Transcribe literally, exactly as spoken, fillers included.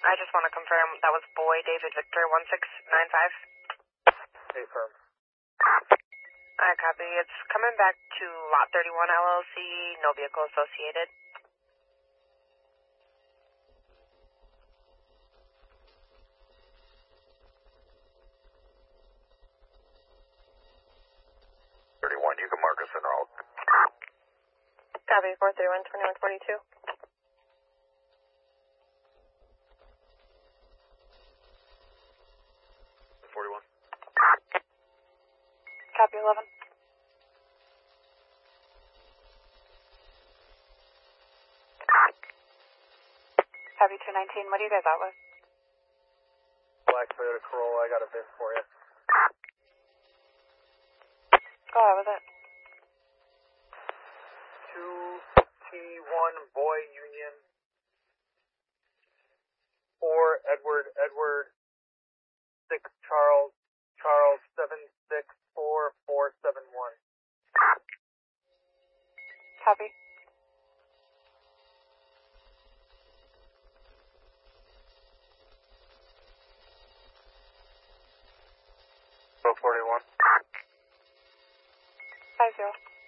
I just want to confirm that was Boy David Victor one six nine five. Hey, firm. I copy. It's coming back to Lot thirty-one L L C, no vehicle associated. thirty-one, you can mark us in route. Copy, four thirty-one twenty-one forty-two. forty-one. Copy, eleven. Copy, two nineteen. What are you guys out with? Black Toyota Corolla, I got a V I N for you. Go ahead with it. two T one Boy Union. four Edward Edward. six Charles Charles seven six four four seven one. Copy. forty-one. Five zero.